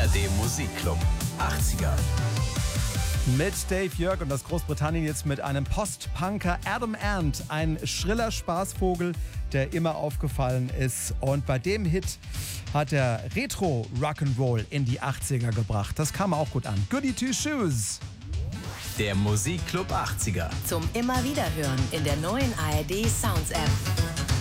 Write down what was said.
ARD Musikclub 80er. Mit Dave Jörg und aus Großbritannien jetzt mit einem Post-Punker Adam Ant. Ein schriller Spaßvogel, der immer aufgefallen ist. Und bei dem Hit hat er Retro-Rock'n'Roll in die 80er gebracht. Das kam auch gut an. Goody Two Shoes. Der Musikclub 80er. Zum immer wieder hören in der neuen ARD Sounds App.